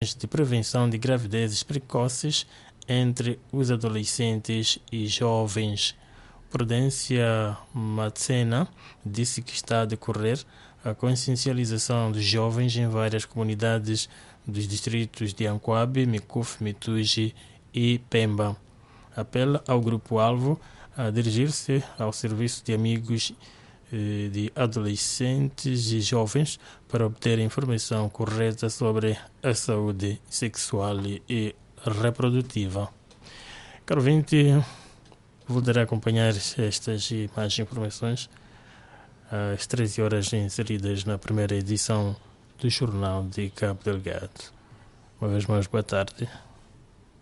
ações de prevenção de gravidezes precoces entre os adolescentes e jovens. Prudência Matsena disse que está a decorrer a consciencialização dos jovens em várias comunidades dos distritos de Ancoabe, Mikufe, Mituji e Pemba. Apela ao grupo-alvo a dirigir-se ao serviço de amigos de adolescentes e jovens para obter informação correta sobre a saúde sexual e reprodutiva. Caro ouvinte, voltará a acompanhar estas e mais informações às 13 horas inseridas na primeira edição do Jornal de Cabo Delgado. Uma vez mais, boa tarde.